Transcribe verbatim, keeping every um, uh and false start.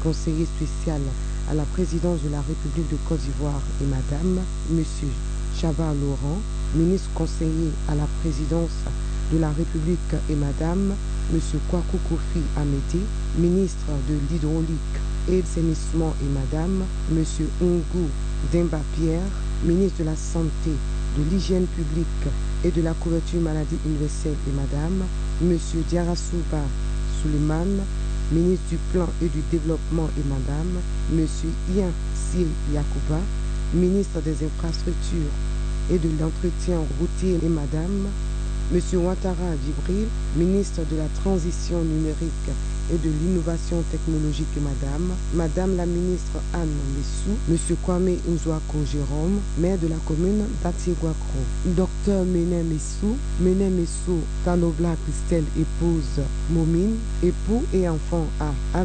conseiller spécial à la présidence de la République de Côte d'Ivoire et Madame M. Chabar Laurent, ministre conseiller à la présidence de la République et Madame M. Kwaku Kofi Amété, ministre de l'Hydraulique et de l'Assainissement et Madame M. Ongou Demba Pierre, ministre de la Santé, de l'Hygiène publique et de la couverture maladie universelle et Madame M. Diarasouba Suleiman, ministre du Plan et du Développement et Madame M. Ian Sil Yakouba, ministre des Infrastructures et de l'Entretien routier et Madame M. Ouattara Djibril, ministre de la Transition numérique et de l'Innovation technologique et Madame, Madame la ministre Anne Messou, M. Kwame Nzouako Jérôme, maire de la commune d'Atié-Guakro, Docteur Méné Messou, Méné Messou Tanobla Christelle, épouse Momine, époux et enfant à